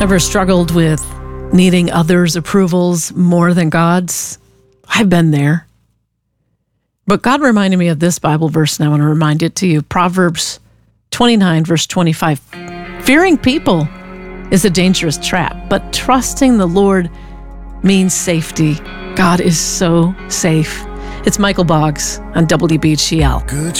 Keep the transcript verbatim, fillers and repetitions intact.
Ever struggled with needing others' approvals more than God's? I've been there. But God reminded me of this Bible verse, and I want to remind it to you. Proverbs twenty-nine, verse twenty-five. Fearing people is a dangerous trap, but trusting the Lord means safety. God is so safe. It's Michael Boggs on W B G L. Good